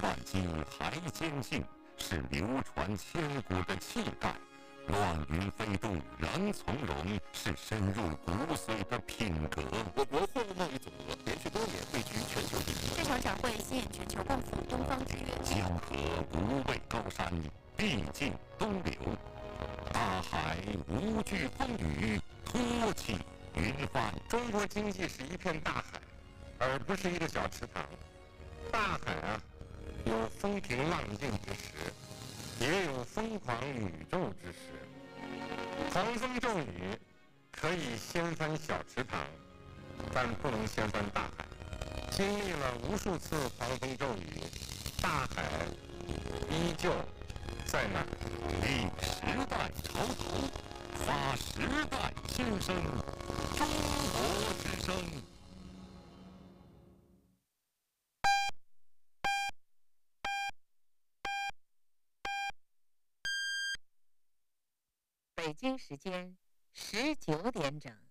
万金还坚劲，是流传千古的气概；乱云飞渡仍从容，是深入骨髓的品格。我国货物贸易总额连续多年位居全球第一。 这场展会吸引全球共赴东方之月。 江河无畏高山，必尽东流；大海无惧风雨，托起云帆。中国经济是一片大海，而不是一个小池塘。大海啊，有风平浪静之时，也有疯狂宇宙之时。狂风骤雨可以掀翻小池塘，但不能掀翻大海。经历了无数次狂风骤雨，大海依旧在那儿，历时代潮头，发时代新生。中国之声。 北京时间19点整。